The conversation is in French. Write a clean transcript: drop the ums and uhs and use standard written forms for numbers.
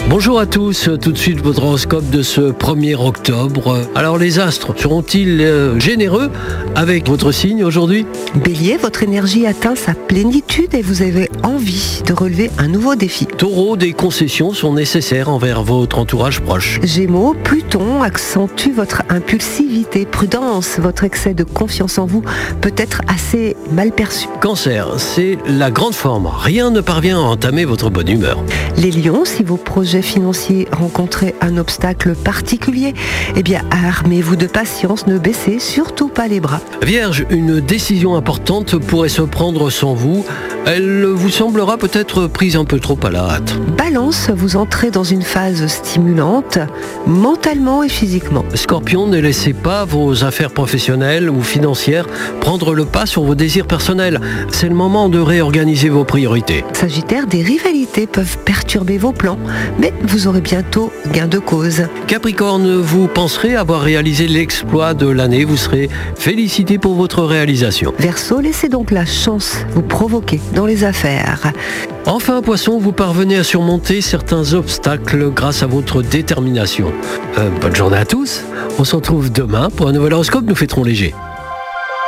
Bonjour à tous, tout de suite votre horoscope de ce 1er octobre. Alors les astres seront-ils généreux avec votre signe aujourd'hui ? Bélier, votre énergie atteint sa plénitude et vous avez envie de relever un nouveau défi. Taureau, des concessions sont nécessaires envers votre entourage proche. Gémeaux, Pluton accentue votre impulsivité. Prudence, votre excès de confiance en vous peut être assez mal perçu. Cancer, c'est la grande forme, rien ne parvient à entamer votre bonne humeur. Les lions, si vos projets financiers rencontraient un obstacle particulier, armez-vous de patience, ne baissez surtout pas les bras. Vierge, une décision importante pourrait se prendre sans vous. Elle vous semblera peut-être prise un peu trop à la hâte. Balance, vous entrez dans une phase stimulante, mentalement et physiquement. Scorpion, ne laissez pas vos affaires professionnelles ou financières prendre le pas sur vos désirs personnels. C'est le moment de réorganiser vos priorités. Sagittaire, des rivalités peuvent perturber vos plans, mais vous aurez bientôt gain de cause. Capricorne, vous penserez avoir réalisé l'exploit de l'année. Vous serez félicité pour votre réalisation. Verseau, laissez donc la chance vous provoquer dans les affaires. Enfin, Poisson, vous parvenez à surmonter certains obstacles grâce à votre détermination. Bonne journée à tous. On se retrouve demain pour un nouvel horoscope. Nous fêterons léger.